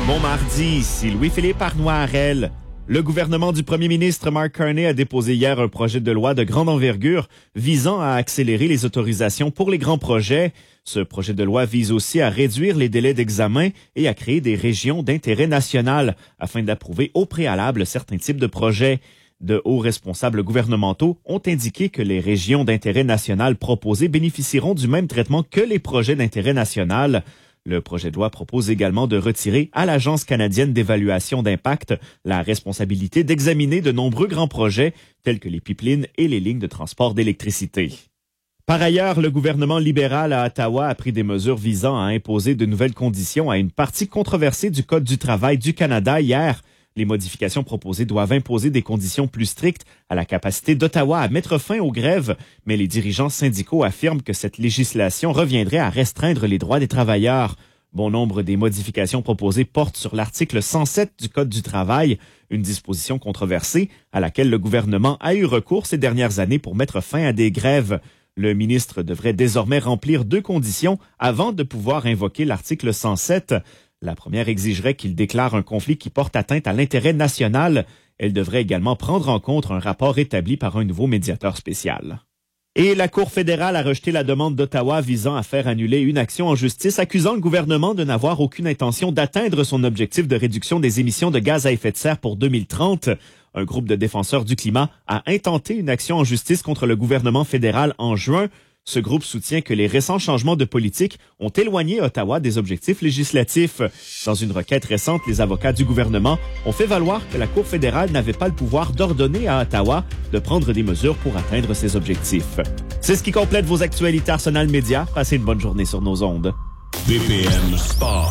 Bon mardi, ici Louis-Philippe Arnois-Harel. Le gouvernement du premier ministre Mark Carney a déposé hier un projet de loi de grande envergure visant à accélérer les autorisations pour les grands projets. Ce projet de loi vise aussi à réduire les délais d'examen et à créer des régions d'intérêt national afin d'approuver au préalable certains types de projets. De hauts responsables gouvernementaux ont indiqué que les régions d'intérêt national proposées bénéficieront du même traitement que les projets d'intérêt national. Le projet de loi propose également de retirer à l'Agence canadienne d'évaluation d'impact la responsabilité d'examiner de nombreux grands projets tels que les pipelines et les lignes de transport d'électricité. Par ailleurs, le gouvernement libéral à Ottawa a pris des mesures visant à imposer de nouvelles conditions à une partie controversée du Code du travail du Canada hier. Les modifications proposées doivent imposer des conditions plus strictes à la capacité d'Ottawa à mettre fin aux grèves, mais les dirigeants syndicaux affirment que cette législation reviendrait à restreindre les droits des travailleurs. Bon nombre des modifications proposées portent sur l'article 107 du Code du travail, une disposition controversée à laquelle le gouvernement a eu recours ces dernières années pour mettre fin à des grèves. Le ministre devrait désormais remplir 2 conditions avant de pouvoir invoquer l'article 107. La première exigerait qu'il déclare un conflit qui porte atteinte à l'intérêt national. Elle devrait également prendre en compte un rapport établi par un nouveau médiateur spécial. Et la Cour fédérale a rejeté la demande d'Ottawa visant à faire annuler une action en justice accusant le gouvernement de n'avoir aucune intention d'atteindre son objectif de réduction des émissions de gaz à effet de serre pour 2030. Un groupe de défenseurs du climat a intenté une action en justice contre le gouvernement fédéral en juin. Ce groupe soutient que les récents changements de politique ont éloigné Ottawa des objectifs législatifs. Dans une requête récente, les avocats du gouvernement ont fait valoir que la Cour fédérale n'avait pas le pouvoir d'ordonner à Ottawa de prendre des mesures pour atteindre ses objectifs. C'est ce qui complète vos actualités Arsenal Média. Passez une bonne journée sur nos ondes. BPM Sport.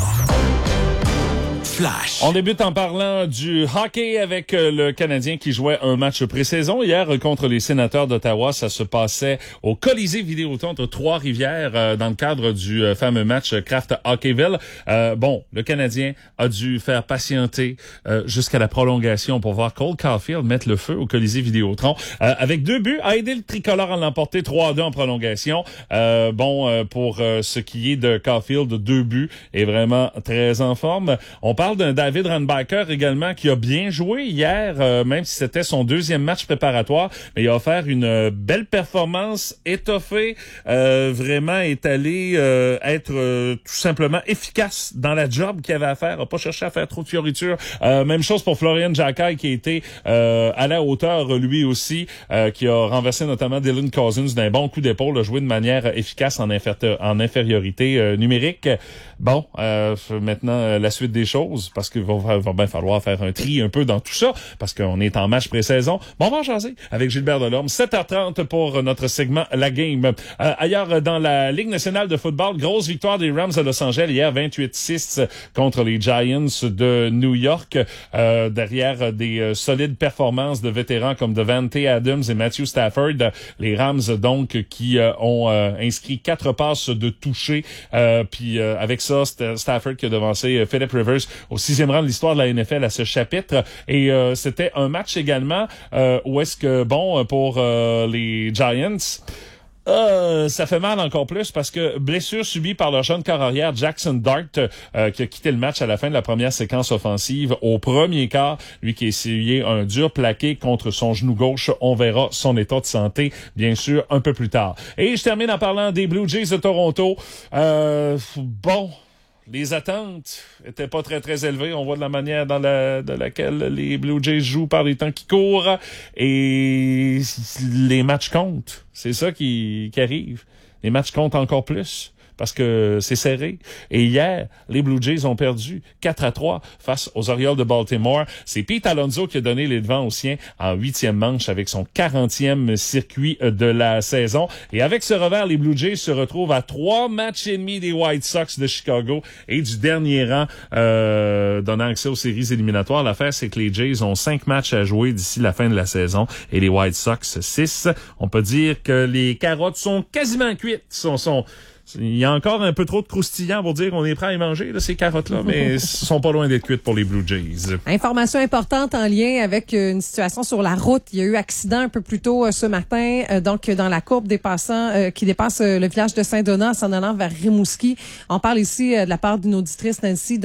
Flash. On débute en parlant du hockey avec le Canadien qui jouait un match pré-saison hier contre les Sénateurs d'Ottawa. Ça se passait au Colisée Vidéotron entre Trois-Rivières dans le cadre du fameux match Kraft Hockeyville. Le Canadien a dû faire patienter jusqu'à la prolongation pour voir Cole Caulfield mettre le feu au Colisée Vidéotron. Avec 2 buts, a aidé le tricolore à l'emporter 3-2 en prolongation. Pour ce qui est de Caulfield, 2 buts est vraiment très en forme. On parle d'un David Rundbacker également qui a bien joué hier, même si c'était son 2e match préparatoire, mais il a offert une belle performance étoffée, vraiment est allé être tout simplement efficace dans la job qu'il avait à faire, a pas cherché à faire trop de fioritures. Même chose pour Florian Jacquet qui a été à la hauteur lui aussi, qui a renversé notamment Dylan Cousins d'un bon coup d'épaule, a joué de manière efficace en infériorité numérique. Maintenant la suite des choses, parce qu'il va bien falloir faire un tri un peu dans tout ça, parce qu'on est en match pré-saison. On va en jaser avec Gilbert Delorme. 7h30 pour notre segment La Game. Ailleurs, dans la Ligue nationale de football, grosse victoire des Rams de Los Angeles hier, 28-6 contre les Giants de New York. Derrière des solides performances de vétérans comme Davante Adams et Matthew Stafford, les Rams donc qui ont inscrit 4 passes de toucher. Puis avec ça, Stafford qui a devancé Philip Rivers au 6e rang de l'histoire de la NFL à ce chapitre. Et c'était un match également où est-ce que, pour les Giants, ça fait mal encore plus parce que blessure subie par leur jeune corps arrière Jackson Dart qui a quitté le match à la fin de la première séquence offensive au premier quart, lui qui a essayé un dur plaqué contre son genou gauche. On verra son état de santé bien sûr un peu plus tard. Et je termine en parlant des Blue Jays de Toronto. Les attentes étaient pas très très élevées. On voit de la manière dans laquelle les Blue Jays jouent par les temps qui courent, et les matchs comptent. C'est ça qui arrive. Les matchs comptent encore plus parce que c'est serré. Et hier, les Blue Jays ont perdu 4-3 face aux Orioles de Baltimore. C'est Pete Alonso qui a donné les devants aux siens en 8e manche avec son 40e circuit de la saison. Et avec ce revers, les Blue Jays se retrouvent à 3 matchs et demi des White Sox de Chicago et du dernier rang donnant accès aux séries éliminatoires. L'affaire, c'est que les Jays ont 5 matchs à jouer d'ici la fin de la saison et les White Sox 6. On peut dire que les carottes sont quasiment cuites. Il y a encore un peu trop de croustillants pour dire qu'on est prêt à y manger, là, ces carottes-là, mais sont pas loin d'être cuites pour les Blue Jays. Information importante en lien avec une situation sur la route. Il y a eu accident un peu plus tôt ce matin, donc dans la courbe qui dépasse le village de Saint-Donat en s'en allant vers Rimouski. On parle ici de la part d'une auditrice, Nancy,